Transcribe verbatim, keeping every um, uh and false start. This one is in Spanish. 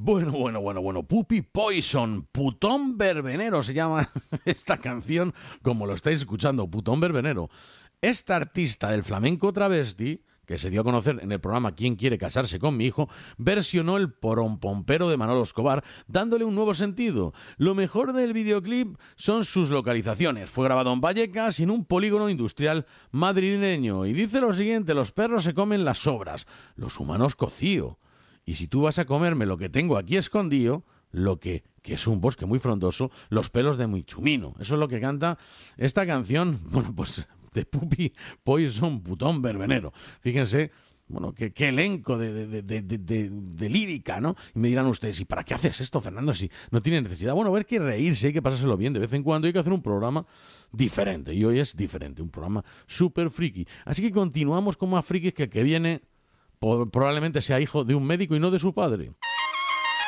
Bueno, bueno, bueno, bueno. Puppy Poison, Putón Verbenero se llama esta canción, como lo estáis escuchando, Putón Verbenero. Esta artista del flamenco travesti, que se dio a conocer en el programa ¿Quién quiere casarse con mi hijo?, versionó el porompompero de Manolo Escobar, dándole un nuevo sentido. Lo mejor del videoclip son sus localizaciones. Fue grabado en Vallecas y en un polígono industrial madrileño. Y dice lo siguiente: los perros se comen las sobras, los humanos cocío. Y si tú vas a comerme lo que tengo aquí escondido, lo que, que es un bosque muy frondoso, los pelos de mi chumino. Eso es lo que canta esta canción, bueno, pues de Puppy Poison, Putón Verbenero. Fíjense, bueno, qué, qué elenco de, de, de, de, de, de lírica, ¿no? Y me dirán ustedes, ¿y para qué haces esto, Fernando, si no tiene necesidad? Bueno, a ver, que reírse, hay que pasárselo bien de vez en cuando, hay que hacer un programa diferente, y hoy es diferente, un programa súper friki. Así que continuamos con más frikis, que, que viene... probablemente sea hijo de un médico y no de su padre.